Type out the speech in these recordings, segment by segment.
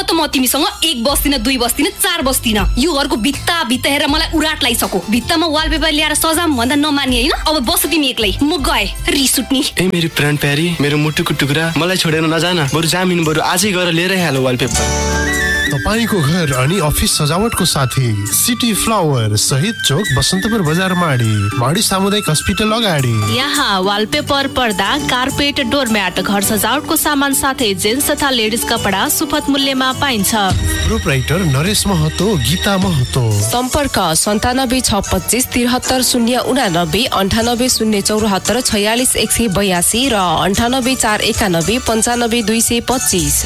त म तिमीसँग 1 बस्दिन 2 बस्दिन 4 बस्दिन। यो घरको भित्ता भित्ता हेरेर मलाई उराट लागिसक्यो। भित्तामा वालपेपर ल्याएर सजाम भन्दा नमान्ने हैन। अब बस तिमी एक्लै, म गए रिस उठ्नी। ए मेरी प्राण प्यारी, मेरो मुटुको टुक्रा, मलाई छोडेर नजान। बरु जामिन बरु आजै गएर लिएरै हाल वालपेपर। तपाईको घर अनि अफिस सजावटको साथी सिटी फ्लावर शहीद चोक बसन्तपुर बजार माडी सामुदायिक अस्पताल अगाडि। यहाँ वालपेपर, पर्दा, कार्पेट, डोरम्याट, घर सजावटको सामान साथै जेन्ट्स तथा लेडिज कपडा सुपथ मूल्यमा पाइन्छ। प्रोप्राइटर नरेश महतो, गीता महतो। सम्पर्क 97 625 73 089 98 074 46 182 र 98 491 95 225।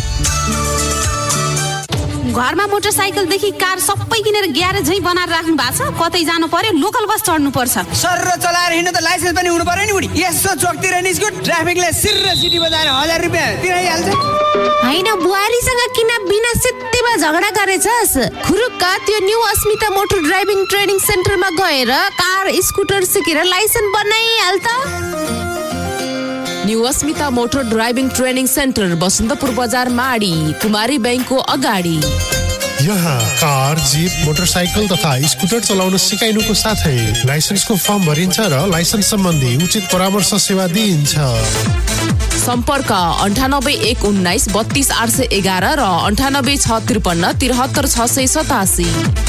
घरमा मोटरसाइकलदेखि कार सबै किनेर ग्यारेजै बनाएर राख्नु भएको छ। कतै जानु पर्यो लोकल बस चढ्नु पर्छ। सर चलाएर हिँड्नु त लाइसेन्स पनि हुनु पर्यो नि बुढी। यसो चोकतिर निस्क्यो ट्राफिकले सिर सिटी बजाएर 1000 रुपैयाँ तिराइहाल्छ। हैन बुहारीसँग किन बिना सित्तैमा झगडा गरेछस्? खुरुक्क त्यो न्यू अस्मिता मोटर ड्राइभिङ ट्रेनिङ सेन्टरमा गएर कार स्कुटर सिकेर लाइसेन्स बनाइहाल त। न्यू अस्मिता motor driving training centre Basantapur बजार माडी कुमारी बैंकको अगाडि। यहाँ कार, जीप, मोटरसाइकल तथा स्कुटर चलाउन सिकाइनुको साथै लाइसेन्सको फर्म भरिन्छ र लाइसेन्स सम्बन्धी उचित परामर्श सेवा दिइन्छ। सम्पर्क 98 119 32 811 र 98 653 73 687।